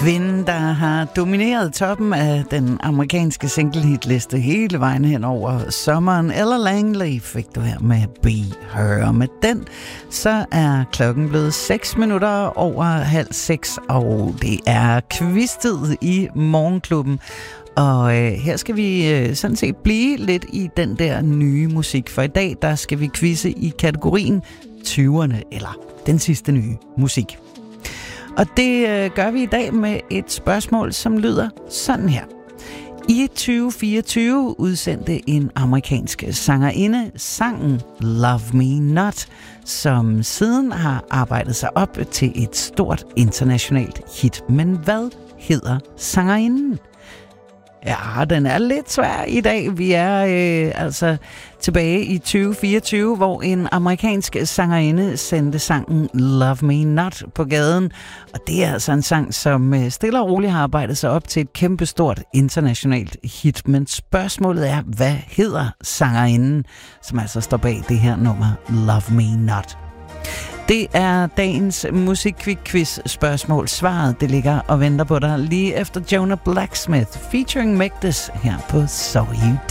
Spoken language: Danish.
Kvinden, der har domineret toppen af den amerikanske singlehitliste hele vejen hen over sommeren. Ella Langley fik du her med Be Her. Og med den, så er klokken blevet 6 minutter over 5:30, og det er quiz-tid i Morgenklubben. Og her skal vi sådan set blive lidt i den der nye musik. For i dag, der skal vi quizze i kategorien 20'erne, eller den sidste nye musik. Og det gør vi i dag med et spørgsmål, som lyder sådan her. I 2024 udsendte en amerikansk sangerinde sangen Love Me Not, som siden har arbejdet sig op til et stort internationalt hit. Men hvad hedder sangerinden? Ja, den er lidt svær i dag. Vi er altså tilbage i 2024, hvor en amerikansk sangerinde sendte sangen Love Me Not på gaden. Og det er altså en sang, som stille og roligt har arbejdet sig op til et kæmpestort internationalt hit. Men spørgsmålet er, hvad hedder sangerinden, som altså står bag det her nummer Love Me Not? Det er dagens musikquiz spørgsmål. Svaret, det ligger og venter på dig lige efter Jonah Blacksmith featuring Megdes her på So You